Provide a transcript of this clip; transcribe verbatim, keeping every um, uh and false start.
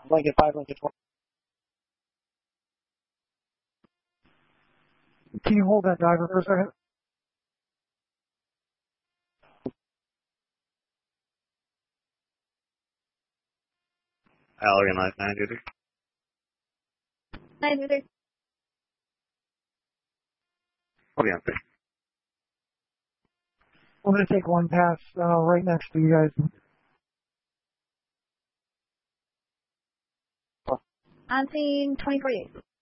Lincoln five, Lincoln twenty. Can you hold that diver for a second? Allegan Life nine duty. nine duty. I'll be on three. I'm going to take one pass uh, right next to you guys. On scene twenty forty-eight.